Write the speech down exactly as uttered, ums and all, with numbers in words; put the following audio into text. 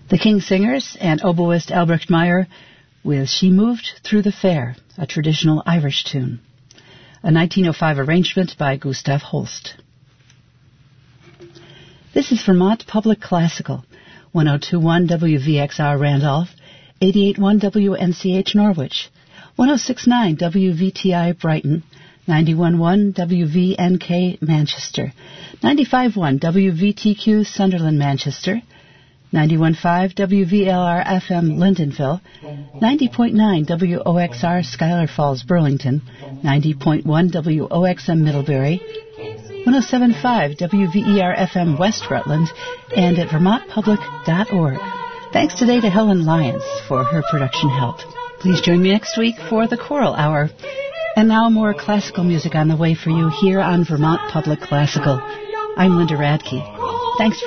The King Singers and oboist Albrecht Meyer with She Moved Through the Fair, a traditional Irish tune. A nineteen oh five arrangement by Gustav Holst. This is Vermont Public Classical, one oh two point one W V X R Randolph, eighty-eight point one W N C H Norwich, one oh six point nine W V T I Brighton, ninety-one point one W V N K Manchester, ninety-five point one W V T Q Sunderland Manchester, ninety-one point five W V L R F M Lyndonville, ninety point nine W O X R Schuyler Falls Burlington, ninety point one W O X M Middlebury, one oh seven point five W V E R F M West Rutland, and at vermont public dot org. Thanks today to Helen Lyons for her production help. Please join me next week for the Choral Hour. And now more classical music on the way for you here on Vermont Public Classical. I'm Linda Radke. Thanks for